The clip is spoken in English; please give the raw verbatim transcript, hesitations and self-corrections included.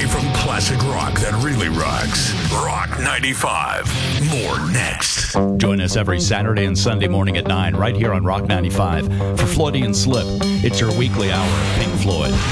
away from classic rock that really rocks. Rock ninety-five. More next. Join us every Saturday and Sunday morning at nine right here on Rock ninety-five for Freudian Slip. It's your weekly hour of Pink Floyd.